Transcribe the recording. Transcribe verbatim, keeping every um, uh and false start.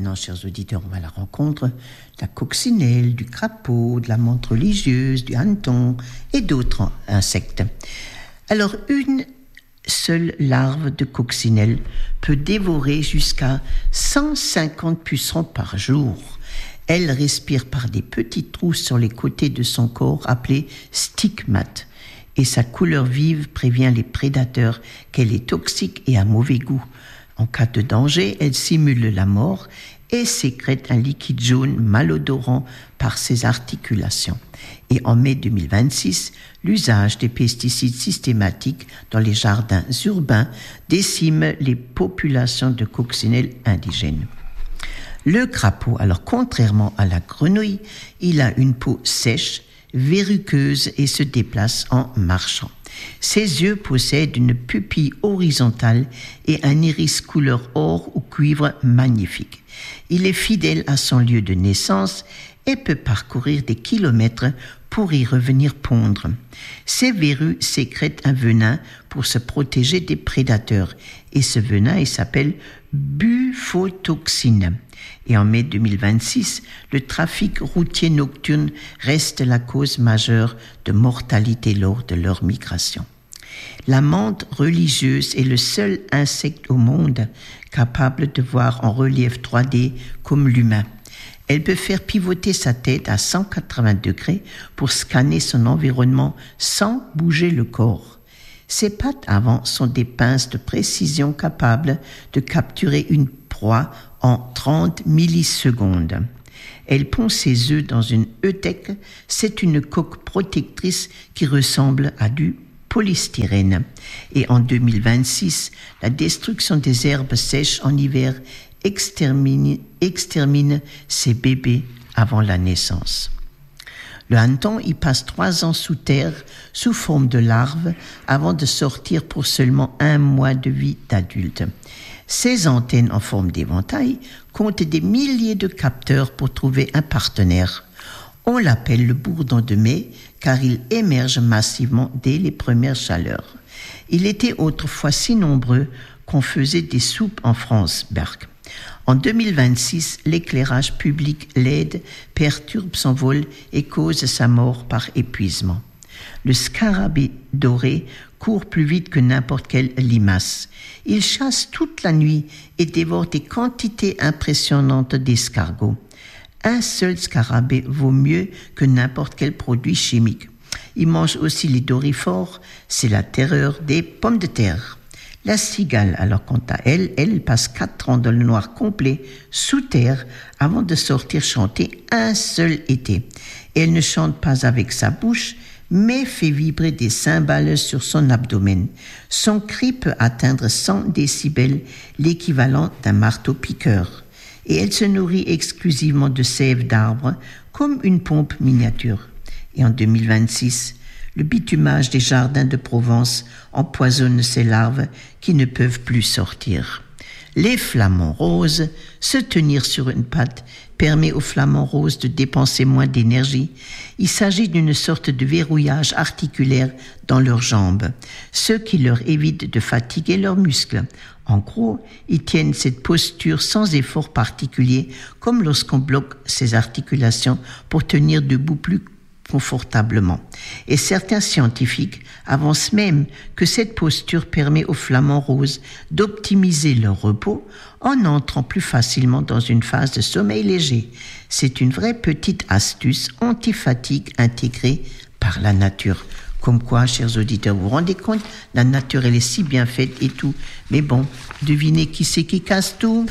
maintenant, chers auditeurs, on va à la rencontre de la coccinelle, du crapaud, de la menthe religieuse, du hanneton et d'autres insectes. Alors, une seule larve de coccinelle peut dévorer jusqu'à cent cinquante pucerons par jour. Elle respire par des petits trous sur les côtés de son corps appelés stigmates. Et sa couleur vive prévient les prédateurs qu'elle est toxique et à mauvais goût. En cas de danger, elle simule la mort et sécrète un liquide jaune malodorant par ses articulations. Et en mai deux mille vingt-six, l'usage des pesticides systématiques dans les jardins urbains décime les populations de coccinelles indigènes. Le crapaud, alors contrairement à la grenouille, il a une peau sèche, verruqueuse et se déplace en marchant. Ses yeux possèdent une pupille horizontale et un iris couleur or ou cuivre magnifique. Il est fidèle à son lieu de naissance et peut parcourir des kilomètres pour y revenir pondre. Ses verrues sécrètent un venin pour se protéger des prédateurs et ce venin il s'appelle bufotoxine. Et en mai deux mille vingt-six, le trafic routier nocturne reste la cause majeure de mortalité lors de leur migration. La menthe religieuse est le seul insecte au monde capable de voir en relief trois D comme l'humain. Elle peut faire pivoter sa tête à cent quatre-vingts degrés pour scanner son environnement sans bouger le corps. Ses pattes avant sont des pinces de précision capables de capturer une proie en trente millisecondes. Elle pond ses œufs dans une eutèque. C'est une coque protectrice qui ressemble à du polystyrène. Et en deux mille vingt-six, la destruction des herbes sèches en hiver extermine, extermine ses bébés avant la naissance. Le hanneton y passe trois ans sous terre sous forme de larve avant de sortir pour seulement un mois de vie d'adulte. Ses antennes en forme d'éventail comptent des milliers de capteurs pour trouver un partenaire. On l'appelle le bourdon de mai car il émerge massivement dès les premières chaleurs. Il était autrefois si nombreux qu'on faisait des soupes en France, Berck. En deux mille vingt-six, l'éclairage public L E D perturbe son vol et cause sa mort par épuisement. Le scarabée doré court plus vite que n'importe quelle limace. Il chasse toute la nuit et dévore des quantités impressionnantes d'escargots. Un seul scarabée vaut mieux que n'importe quel produit chimique. Il mange aussi les dorifores, c'est la terreur des pommes de terre. La cigale, alors quant à elle, elle passe quatre ans dans le noir complet, sous terre, avant de sortir chanter un seul été. Elle ne chante pas avec sa bouche, mais fait vibrer des cymbales sur son abdomen. Son cri peut atteindre cent décibels, l'équivalent d'un marteau-piqueur. Et elle se nourrit exclusivement de sève d'arbres, comme une pompe miniature. Et en deux mille vingt-six, le bitumage des jardins de Provence empoisonne ces larves qui ne peuvent plus sortir. Les flamants roses, se tenir sur une patte permet aux flamants roses de dépenser moins d'énergie. Il s'agit d'une sorte de verrouillage articulaire dans leurs jambes, ce qui leur évite de fatiguer leurs muscles. En gros, ils tiennent cette posture sans effort particulier, comme lorsqu'on bloque ses articulations pour tenir debout plus confortablement. Et certains scientifiques avancent même que cette posture permet aux flamants roses d'optimiser leur repos en entrant plus facilement dans une phase de sommeil léger. C'est une vraie petite astuce anti-fatigue intégrée par la nature. Comme quoi, chers auditeurs, vous vous rendez compte, la nature, elle est si bien faite et tout. Mais bon, devinez qui c'est qui casse tout ?